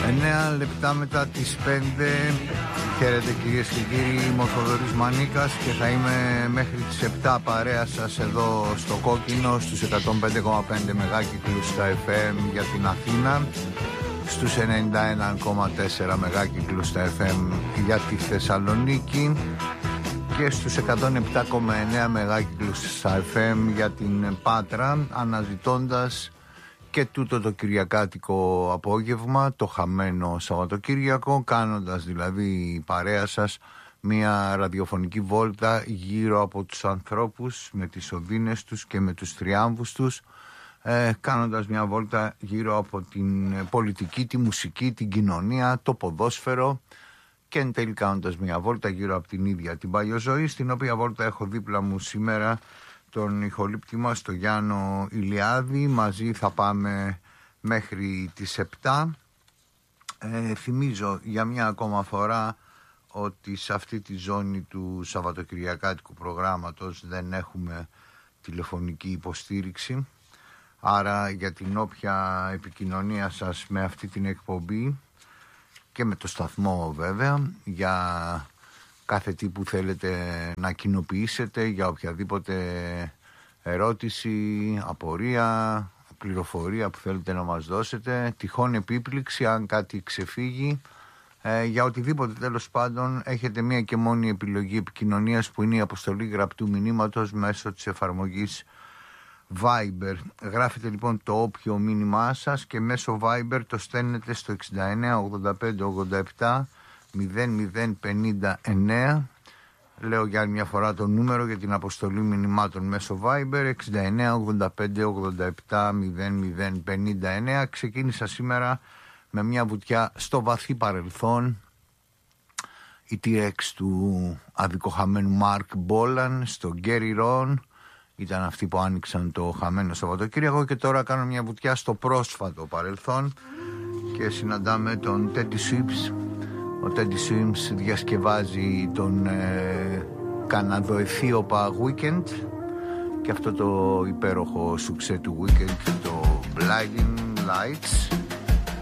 9 λεπτά μετά τις 5. Χαίρετε κυρίες και κύριοι, είμαι ο Θοδωρής Μανίκας και θα είμαι μέχρι τις 7 παρέα σας εδώ στο Κόκκινο, στους 105,5 μεγάκυκλους στα FM για την Αθήνα, στους 91,4 μεγάκυκλους στα FM για τη Θεσσαλονίκη και στους 107,9 μεγάκυκλους στα FM για την Πάτρα, αναζητώντας και τούτο το κυριακάτικο απόγευμα, το χαμένο Σαββατοκύριακο, κάνοντας δηλαδή παρέα σας μια ραδιοφωνική βόλτα γύρω από τους ανθρώπους με τις οδύνες τους και με τους θριάμβους τους, κάνοντας μια βόλτα γύρω από την πολιτική, τη μουσική, την κοινωνία, το ποδόσφαιρο και εν τέλει κάνοντας μια βόλτα γύρω από την ίδια την παλιοζωή, στην οποία βόλτα έχω δίπλα μου σήμερα τον ηχολήπτη μας, τον Γιάννο Ηλιάδη. Μαζί θα πάμε μέχρι τις 7. Θυμίζω για μια ακόμα φορά ότι σε αυτή τη ζώνη του Σαββατοκυριακάτικου προγράμματος δεν έχουμε τηλεφωνική υποστήριξη. Άρα για την όποια επικοινωνία σας με αυτή την εκπομπή και με το σταθμό βέβαια, για κάθε τι που θέλετε να κοινοποιήσετε, για οποιαδήποτε ερώτηση, απορία, πληροφορία που θέλετε να μας δώσετε, τυχόν επίπληξη αν κάτι ξεφύγει, για οτιδήποτε τέλος πάντων, έχετε μία και μόνη επιλογή επικοινωνίας που είναι η αποστολή γραπτού μηνύματος μέσω της εφαρμογής Viber. Γράφετε λοιπόν το όποιο μήνυμά σας και μέσω Viber το στέλνετε στο 69 85 87 0059. Λέω για άλλη μια φορά το νούμερο για την αποστολή μηνυμάτων μέσω Viber, 69 85 87 0059. Ξεκίνησα σήμερα με μια βουτιά στο βαθύ παρελθόν. Η T-Rex του αδικοχαμένου Mark Bolan στο Gary Ron ήταν αυτοί που άνοιξαν το χαμένο Σαββατοκύριακο, και τώρα κάνω μια βουτιά στο πρόσφατο παρελθόν και συναντάμε τον Teddy Swims. Ο Teddy Swims διασκευάζει τον Καναδοαιθίωπα Weekend και αυτό το υπέροχο σουξέ του Weekend, το Blinding Lights.